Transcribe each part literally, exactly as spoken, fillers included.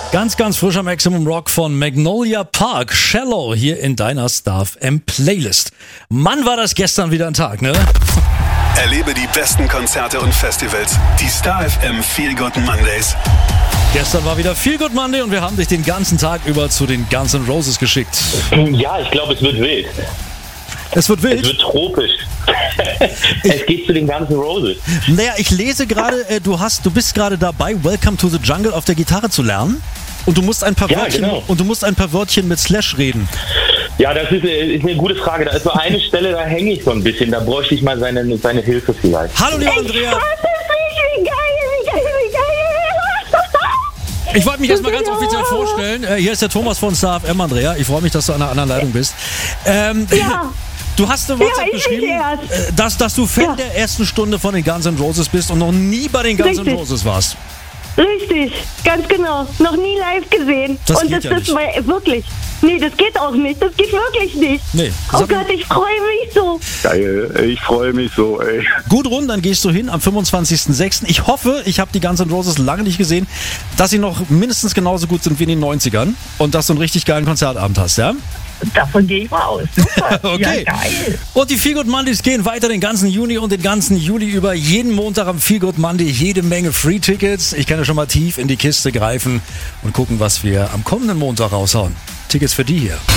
Ganz, ganz frischer Maximum Rock von Magnolia Park. Shallow hier in deiner Star F M Playlist. Mann, war das gestern wieder ein Tag, ne? Erlebe die besten Konzerte und Festivals. Die Star F M Feel Good Mondays. Gestern war wieder Feel Good Monday und wir haben dich den ganzen Tag über zu den Guns N' Roses geschickt. Ja, ich glaube, es wird wild. Es wird wild? Es wird tropisch. Es geht zu den Guns N' Roses. Naja, ich lese gerade, äh, du hast, du bist gerade dabei, Welcome to the Jungle auf der Gitarre zu lernen. Und du musst ein paar Ja, Wörtchen genau. und du musst ein paar Wörtchen mit Slash reden. Ja, das ist, ist eine gute Frage. Da ist so eine Stelle, da hänge ich so ein bisschen. Da bräuchte ich mal seine, seine Hilfe vielleicht. Hallo, liebe Andrea. Ich wie geil, wie geil, wie geil. Ich wollte mich erstmal ganz offiziell vorstellen. Äh, hier ist der Thomas von Star F M, Andrea. Ich freue mich, dass du an einer anderen Leitung bist. Ähm, Ja. Du hast eine WhatsApp Ja, ich geschrieben, erst. äh, dass, dass du Fan Ja. der ersten Stunde von den Guns N' Roses bist und noch nie bei den Guns N' Richtig. Roses warst. Richtig, ganz genau. Noch nie live gesehen. Das Und geht das ja ist nicht. mal wirklich. Nee, das geht auch nicht. Das geht wirklich nicht. Nee. Oh Sag- Gott, ich freue mich so. Geil, ich freue mich so, ey. Gut rund, dann gehst du hin am fünfundzwanzigsten sechsten Ich hoffe, ich habe die Guns N' Roses lange nicht gesehen, dass sie noch mindestens genauso gut sind wie in den neunzigern und dass du einen richtig geilen Konzertabend hast, ja? Davon gehe ich mal aus. Super. Okay. Ja, geil. Und die Feel Good Mondays gehen weiter den ganzen Juni und den ganzen Juli über. Jeden Montag am Feel Good Monday jede Menge Free-Tickets. Ich kann ja schon mal tief in die Kiste greifen und gucken, was wir am kommenden Montag raushauen. Tickets für die hier.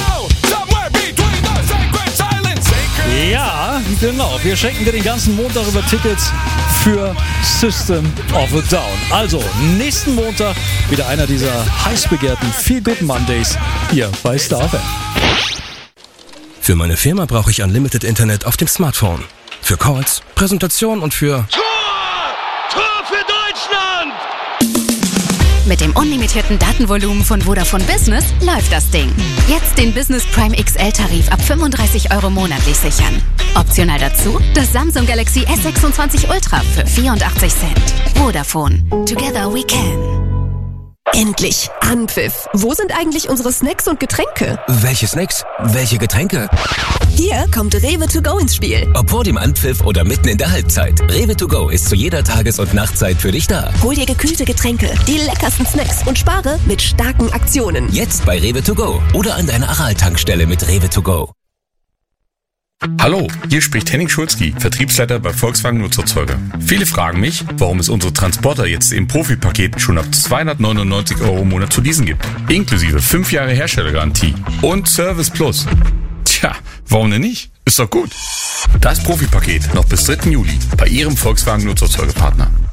Ja, genau. Wir schenken dir den ganzen Montag über Tickets für System of a Down. Also, nächsten Montag wieder einer dieser heiß begehrten Feel Good Mondays hier bei Star F M. Für meine Firma brauche ich Unlimited Internet auf dem Smartphone. Für Calls, Präsentation und für... Tor! Tor für Deutschland! Mit dem unlimitierten Datenvolumen von Vodafone Business läuft das Ding. Jetzt den Business Prime X L-Tarif ab fünfunddreißig Euro monatlich sichern. Optional dazu das Samsung Galaxy S sechsundzwanzig Ultra für vierundachtzig Cent. Vodafone. Together we can. Endlich! Anpfiff! Wo sind eigentlich unsere Snacks und Getränke? Welche Snacks? Welche Getränke? Hier kommt Rewe to go ins Spiel. Ob vor dem Anpfiff oder mitten in der Halbzeit. Rewe to go ist zu jeder Tages- und Nachtzeit für dich da. Hol dir gekühlte Getränke, die leckersten Snacks und spare mit starken Aktionen. Jetzt bei Rewe to go oder an deiner Aral-Tankstelle mit Rewe to go. Hallo, hier spricht Henning Schulzki, Vertriebsleiter bei Volkswagen Nutzerzeuger. Viele fragen mich, warum es unsere Transporter jetzt im Profi-Paket schon ab zweihundertneunundneunzig Euro im Monat zu leasen gibt. Inklusive fünf Jahre Herstellergarantie und Service Plus. Tja, warum denn nicht? Ist doch gut. Das Profi-Paket noch bis dritten Juli bei Ihrem Volkswagen Nutzerzeugerpartner.